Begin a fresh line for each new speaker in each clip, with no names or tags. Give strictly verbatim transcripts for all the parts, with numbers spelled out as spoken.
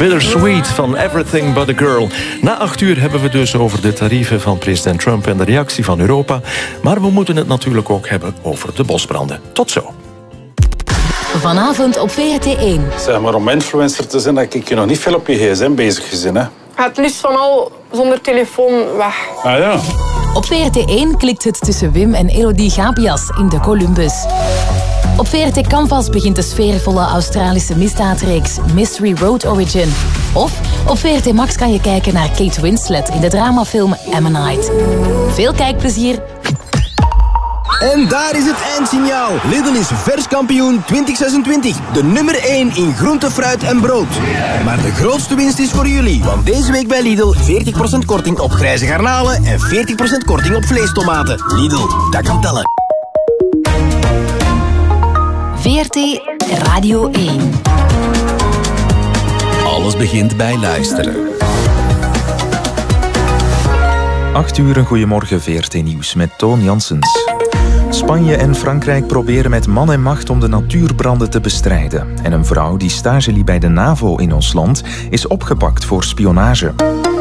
Bittersweet van Everything But A Girl. Na acht uur hebben we dus over de tarieven van president Trump en de reactie van Europa. Maar we moeten het natuurlijk ook hebben over de bosbranden. Tot zo.
Vanavond op V R T één.
Zeg maar, om influencer te zijn, dat ik je nog niet veel op je gsm bezig gezien, hè?
Het liefst van al zonder telefoon weg.
Ah ja.
Op V R T één klikt het tussen Wim en Elodie Gabias in de Columbus. Op V R T Canvas begint de sfeervolle Australische misdaadreeks Mystery Road Origin. Of op V R T Max kan je kijken naar Kate Winslet in de dramafilm Ammonite. Veel kijkplezier.
En daar is het eindsignaal. Lidl is verskampioen twintig zesentwintig. De nummer één in groente, fruit en brood. Maar de grootste winst is voor jullie. Want deze week bij Lidl veertig procent korting op grijze garnalen en veertig procent korting op vleestomaten. Lidl, dat kan tellen.
V R T Radio één.
Alles begint bij luisteren.
acht uur, een goeiemorgen, V R T Nieuws met Toon Janssens. Spanje en Frankrijk proberen met man en macht om de natuurbranden te bestrijden. En een vrouw die stage liep bij de NAVO in ons land is opgepakt voor spionage.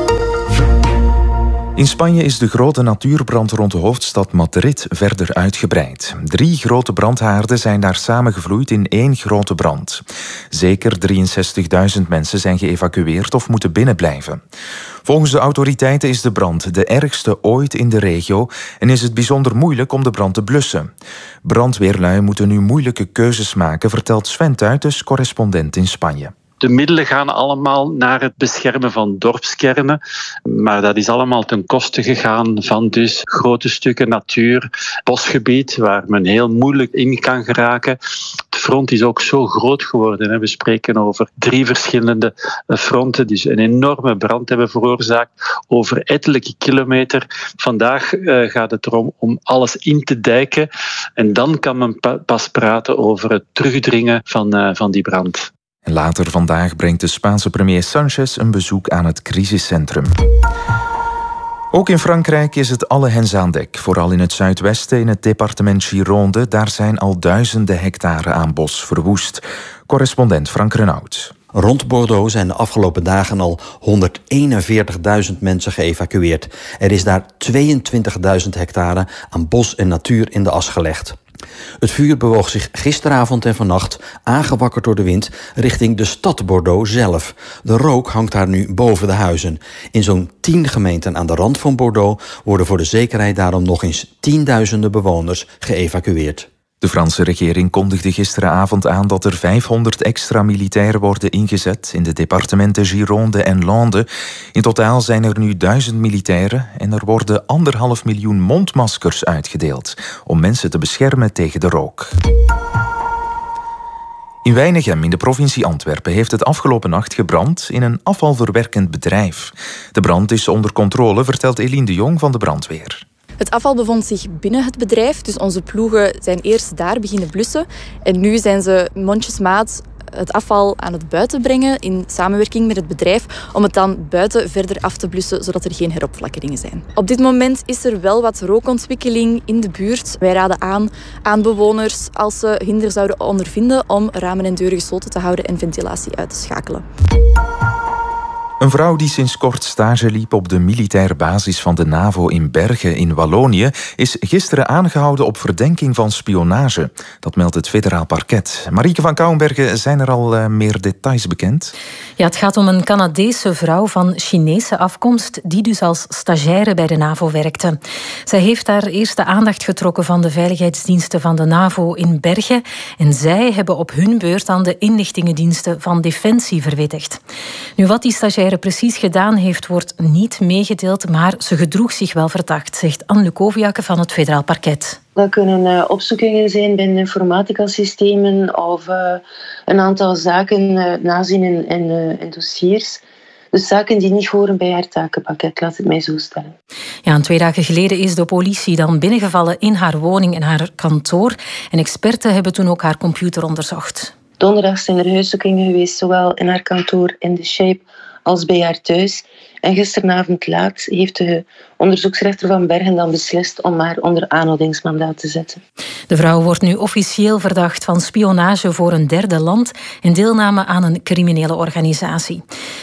In Spanje is de grote natuurbrand rond de hoofdstad Madrid verder uitgebreid. Drie grote brandhaarden zijn daar samengevloeid in één grote brand. Zeker drieënzestigduizend mensen zijn geëvacueerd of moeten binnenblijven. Volgens de autoriteiten is de brand de ergste ooit in de regio en is het bijzonder moeilijk om de brand te blussen. Brandweerlui moeten nu moeilijke keuzes maken, vertelt Sven Tuitens, correspondent in Spanje.
De middelen gaan allemaal naar het beschermen van dorpskernen. Maar dat is allemaal ten koste gegaan van dus grote stukken natuur, bosgebied, waar men heel moeilijk in kan geraken. Het front is ook zo groot geworden. We spreken over drie verschillende fronten die dus een enorme brand hebben veroorzaakt over ettelijke kilometer. Vandaag gaat het erom om alles in te dijken. En dan kan men pas praten over het terugdringen van, van die brand.
En later vandaag brengt de Spaanse premier Sanchez een bezoek aan het crisiscentrum. Ook in Frankrijk is het alle hens aan dek. Vooral in het zuidwesten, in het departement Gironde, daar zijn al duizenden hectare aan bos verwoest. Correspondent Frank Renaud.
Rond Bordeaux zijn de afgelopen dagen al honderdeenenveertigduizend mensen geëvacueerd. Er is daar tweeëntwintigduizend hectare aan bos en natuur in de as gelegd. Het vuur bewoog zich gisteravond en vannacht, aangewakkerd door de wind, richting de stad Bordeaux zelf. De rook hangt daar nu boven de huizen. In zo'n tien gemeenten aan de rand van Bordeaux worden voor de zekerheid daarom nog eens tienduizenden bewoners geëvacueerd.
De Franse regering kondigde gisteravond aan dat er vijfhonderd extra militairen worden ingezet in de departementen Gironde en Landes. In totaal zijn er nu duizend militairen en er worden anderhalf miljoen mondmaskers uitgedeeld om mensen te beschermen tegen de rook. In Weinigem in de provincie Antwerpen heeft het afgelopen nacht gebrand in een afvalverwerkend bedrijf. De brand is onder controle, vertelt Eline de Jong van de brandweer.
Het afval bevond zich binnen het bedrijf, dus onze ploegen zijn eerst daar beginnen blussen. En nu zijn ze mondjesmaat het afval aan het buiten brengen in samenwerking met het bedrijf om het dan buiten verder af te blussen, zodat er geen heropflakkeringen zijn. Op dit moment is er wel wat rookontwikkeling in de buurt. Wij raden aan aan bewoners als ze hinder zouden ondervinden om ramen en deuren gesloten te houden en ventilatie uit te schakelen.
Een vrouw die sinds kort stage liep op de militaire basis van de NAVO in Bergen in Wallonië is gisteren aangehouden op verdenking van spionage. Dat meldt het federaal parket. Marieke van Kouwenbergen, zijn er al uh, meer details bekend?
Ja, het gaat om een Canadese vrouw van Chinese afkomst die dus als stagiaire bij de NAVO werkte. Zij heeft daar eerst de aandacht getrokken van de veiligheidsdiensten van de NAVO in Bergen en zij hebben op hun beurt aan de inlichtingendiensten van Defensie verwittigd. Nu, wat die stagiaire precies gedaan heeft, wordt niet meegedeeld, maar ze gedroeg zich wel verdacht, zegt Anne Lukoviakke van het federaal parket.
Dat kunnen uh, opzoekingen zijn binnen informatica-systemen of uh, een aantal zaken uh, nazien in, in, uh, in dossiers. Dus zaken die niet horen bij haar takenpakket, laat het mij zo stellen.
Ja, en twee dagen geleden is de politie dan binnengevallen in haar woning en haar kantoor. En experten hebben toen ook haar computer onderzocht.
Donderdag zijn er huiszoekingen geweest, zowel in haar kantoor in de Shape als bij haar thuis. En gisteravond laat heeft de onderzoeksrechter van Bergen dan beslist om haar onder aanhoudingsmandaat te zetten.
De vrouw wordt nu officieel verdacht van spionage voor een derde land en deelname aan een criminele organisatie.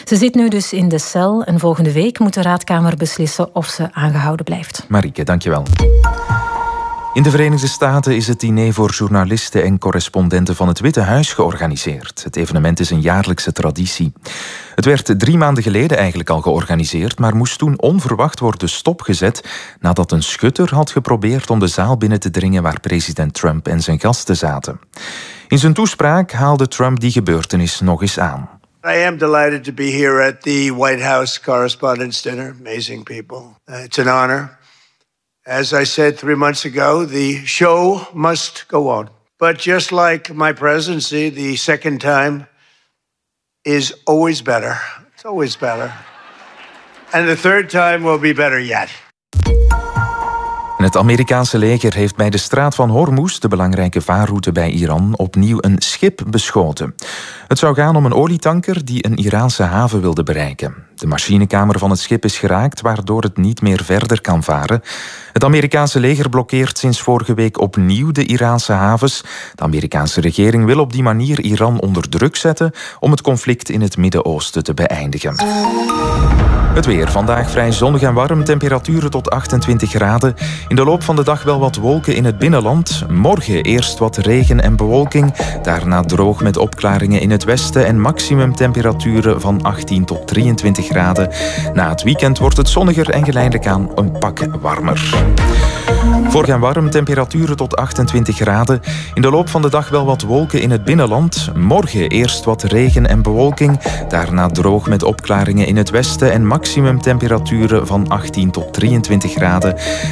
Ze zit nu dus in de cel en volgende week moet de raadkamer beslissen of ze aangehouden blijft.
Marieke, dankjewel. In de Verenigde Staten is het diner voor journalisten en correspondenten van het Witte Huis georganiseerd. Het evenement is een jaarlijkse traditie. Het werd drie maanden geleden eigenlijk al georganiseerd, maar moest toen onverwacht worden stopgezet nadat een schutter had geprobeerd om de zaal binnen te dringen waar president Trump en zijn gasten zaten. In zijn toespraak haalde Trump die gebeurtenis nog eens aan.
I am delighted to be here at the White House Correspondents' Dinner. Amazing people. Uh, it's an honor. As I said three months ago, the show must go on. But just like my presidency, the second time is always better. It's always better. And the third time will be better yet.
Het Amerikaanse leger heeft bij de straat van Hormuz, de belangrijke vaarroute bij Iran, opnieuw een schip beschoten. Het zou gaan om een olietanker die een Iraanse haven wilde bereiken. De machinekamer van het schip is geraakt, waardoor het niet meer verder kan varen. Het Amerikaanse leger blokkeert sinds vorige week opnieuw de Iraanse havens. De Amerikaanse regering wil op die manier Iran onder druk zetten om het conflict in het Midden-Oosten te beëindigen. Het weer. Vandaag vrij zonnig en warm. Temperaturen tot achtentwintig graden. In de loop van de dag wel wat wolken in het binnenland. Morgen eerst wat regen en bewolking. Daarna droog met opklaringen in het westen. En maximumtemperaturen van achttien tot drieëntwintig graden. Na het weekend wordt het zonniger en geleidelijk aan een pak warmer. Vorig en warm, temperaturen tot achtentwintig graden. In de loop van de dag wel wat wolken in het binnenland. Morgen eerst wat regen en bewolking. Daarna droog met opklaringen in het westen. En maximumtemperaturen van achttien tot drieëntwintig graden.